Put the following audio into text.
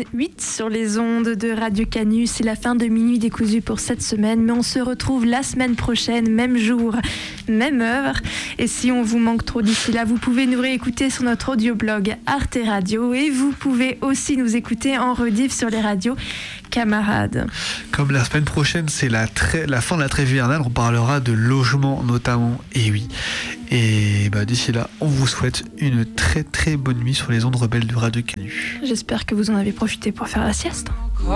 8 sur les ondes de Radio Canu. C'est la fin de Minuit décousu pour cette semaine, mais on se retrouve la semaine prochaine, même jour, même heure. Et si on vous manque trop d'ici là, vous pouvez nous réécouter sur notre audioblog Arte Radio et vous pouvez aussi nous écouter en rediff sur les radios camarades. Comme la semaine prochaine, c'est la fin de la trêve hivernale, on parlera de logement notamment, et oui. Et d'ici là, on vous souhaite une très très bonne nuit sur les ondes rebelles de Radio Canu. J'espère que vous en avez profité pour faire la sieste.